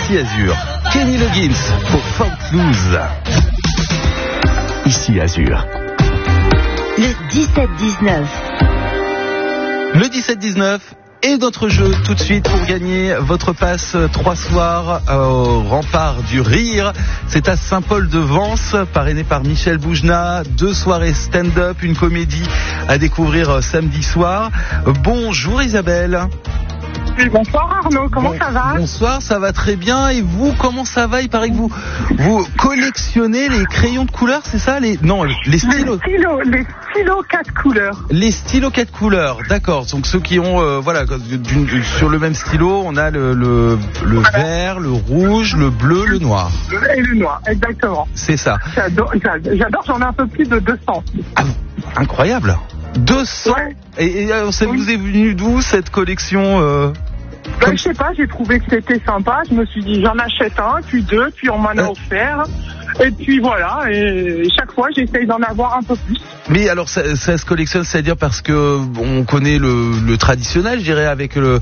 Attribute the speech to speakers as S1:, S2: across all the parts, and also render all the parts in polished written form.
S1: ici Azur. Kenny Loggins pour Footloose. Ici Azur.
S2: Le 17-19.
S1: Le 17-19 et notre jeu tout de suite pour gagner votre passe 3 soirs au Rempart du Rire. C'est à Saint-Paul-de-Vence, parrainé par Michel Boujna. 2 soirées stand-up, une comédie à découvrir samedi soir. Bonjour Isabelle.
S3: Bonsoir Arnaud, comment ça va?
S1: Bonsoir, ça va très bien. Et vous, comment ça va? Il paraît que vous collectionnez les crayons de couleur, c'est ça? Les stylos.
S3: Les stylos 4 couleurs.
S1: Les stylos 4 couleurs, d'accord. Donc ceux qui ont, sur le même stylo, on a le vert, le rouge, le bleu, le noir.
S3: Et le noir, exactement.
S1: C'est ça.
S3: J'adore, j'en ai un peu plus de 200.
S1: Ah, incroyable. 200.
S3: Ouais.
S1: Et ça vous est venu d'où cette collection
S3: Je sais pas, j'ai trouvé que c'était sympa. Je me suis dit, j'en achète un, puis 2, puis on m'en a offert. Et puis voilà, et chaque fois j'essaye d'en avoir un peu plus.
S1: Mais alors ça se collectionne, c'est-à-dire parce que on connaît le traditionnel, je dirais, avec le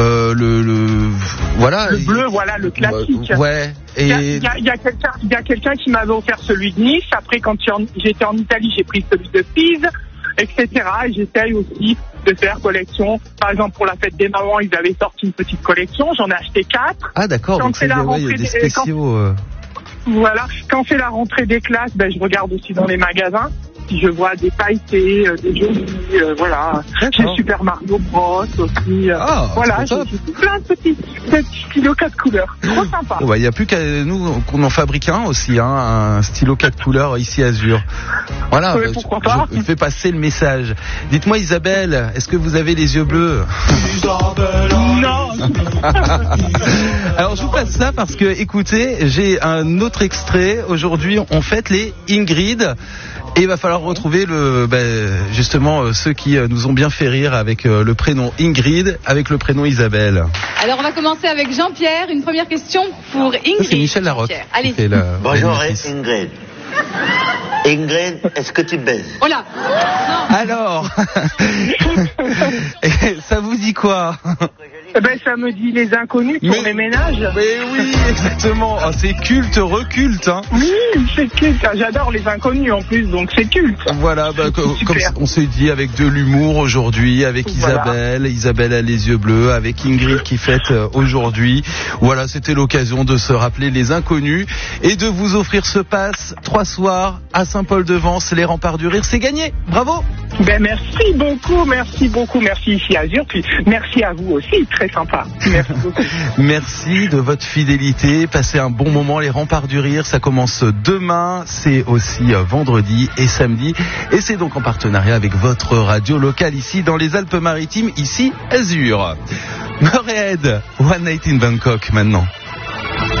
S1: voilà.
S3: Le bleu, voilà, le classique.
S1: Ouais. Et
S3: il y a quelqu'un qui m'avait offert celui de Nice. Après, quand j'étais en Italie, j'ai pris celui de Pise, etc. Et j'essaye aussi de faire collection. Par exemple, pour la fête des mamans, ils avaient sorti une petite collection. J'en ai acheté 4.
S1: Ah d'accord.
S3: Quand
S1: donc
S3: c'est la rentrée
S1: des spéciaux.
S3: Voilà, quand c'est la rentrée des classes, je regarde aussi dans les magasins. Si je vois des pailletés, des jolis, voilà. J'ai Super Mario Bros aussi. Voilà, j'ai plein de petits stylos 4 couleurs. Trop sympa.
S1: Il n'y a plus qu'à nous qu'on en fabrique un aussi, un stylo 4 couleurs ici Azur. Voilà,
S3: pourquoi pas.
S1: Je fais passer le message. Dites-moi Isabelle, est-ce que vous avez les yeux bleus?
S3: Non.
S1: Alors je vous passe ça parce que, écoutez, j'ai un autre extrait. Aujourd'hui, on fête les Ingrid. Et il va falloir retrouver justement ceux qui nous ont bien fait rire avec le prénom Ingrid, avec le prénom Isabelle.
S4: Alors on va commencer avec Jean-Pierre. Une première question pour Ingrid.
S1: C'est Michel Larocque.
S4: Allez.
S5: Bonjour Ingrid. Ingrid, est-ce que tu baises?
S4: Oh là.
S1: Alors, ça vous dit quoi?
S3: Ça me dit les inconnus pour les ménages.
S1: Mais oui, exactement. Oh, c'est culte, reculte. Hein.
S3: Oui, c'est culte. J'adore les inconnus en plus, donc c'est culte.
S1: Voilà, comme on s'est dit, avec de l'humour aujourd'hui, avec Isabelle. Isabelle a les yeux bleus, avec Ingrid qui fête aujourd'hui. Voilà, c'était l'occasion de se rappeler les inconnus et de vous offrir ce pass 3 soirs à Saint-Paul-de-Vence, les Remparts du Rire. C'est gagné. Bravo.
S3: Merci beaucoup, merci ici Azur, puis merci à vous aussi, très sympa. Merci beaucoup.
S1: Merci de votre fidélité, passez un bon moment. Les Remparts du Rire, ça commence demain, c'est aussi vendredi et samedi, et c'est donc en partenariat avec votre radio locale ici dans les Alpes-Maritimes, ici Azur. Motorhead, One Night in Bangkok maintenant.